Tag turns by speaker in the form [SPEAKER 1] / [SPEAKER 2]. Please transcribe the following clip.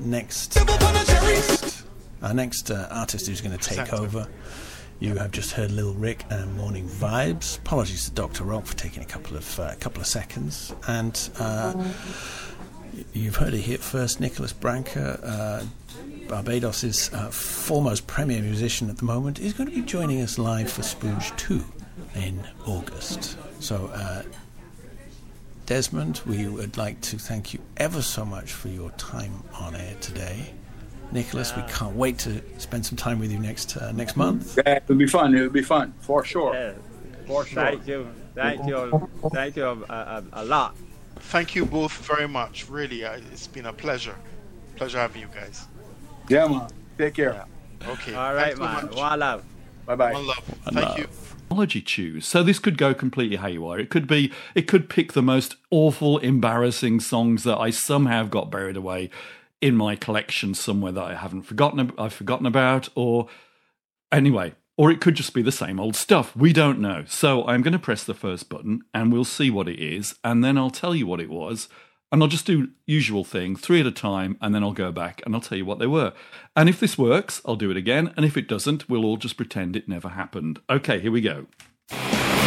[SPEAKER 1] next artist who's going to take over. You have just heard Lil Rick and Morning Vibes. Apologies to Dr. Rock for taking a couple of seconds. And you've heard it here first. Nicholas Branca, Barbados' foremost premier musician at the moment, is going to be joining us live for Spooge 2 in August. So, Desmond, we would like to thank you ever so much for your time on air today. Nicholas, we can't wait to spend some time with you next month.
[SPEAKER 2] Yeah, it'll be fun, for sure.
[SPEAKER 3] Yeah, for sure. Thank you a lot.
[SPEAKER 4] Thank you both very much. Really, it's been a pleasure having you guys.
[SPEAKER 2] Yeah, man. Take care.
[SPEAKER 4] Yeah. Okay.
[SPEAKER 3] All right, man. One love.
[SPEAKER 2] Bye-bye.
[SPEAKER 4] One love. Thank you.
[SPEAKER 5] Technology choose. So this could go completely haywire. It could pick the most awful, embarrassing songs that I somehow got buried away in my collection somewhere that I've forgotten about, or anyway, or it could just be the same old stuff. We don't know. So I'm going to press the first button and we'll see what it is, and then I'll tell you what it was, and I'll just do usual thing, 3 at a time, and then I'll go back and I'll tell you what they were. And if this works, I'll do it again, and if it doesn't, we'll all just pretend it never happened. Okay, here we go.